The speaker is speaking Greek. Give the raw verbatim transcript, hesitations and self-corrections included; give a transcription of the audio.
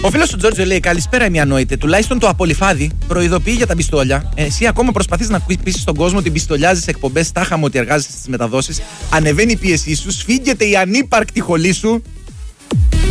Ο φίλος του Τζόρτζο λέει: καλησπέρα, μη ανόητε. Τουλάχιστον το απολυφάδι προειδοποιεί για τα πιστόλια. Εσύ ακόμα προσπαθείς να πείσεις τον κόσμο ότι πιστολιάζεις εκπομπές, τάχα μου ότι εργάζεσαι στις μεταδόσεις. Ανεβαίνει η πίεσή σου, σφίγγεται η ανύπαρκτη χολή σου.